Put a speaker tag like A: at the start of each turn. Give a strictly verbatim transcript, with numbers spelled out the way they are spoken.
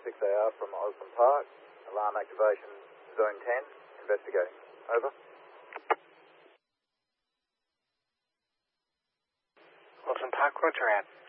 A: six A R from Osborne Park. Alarm activation, zone ten, investigating. Over.
B: Osborne Park, roger out.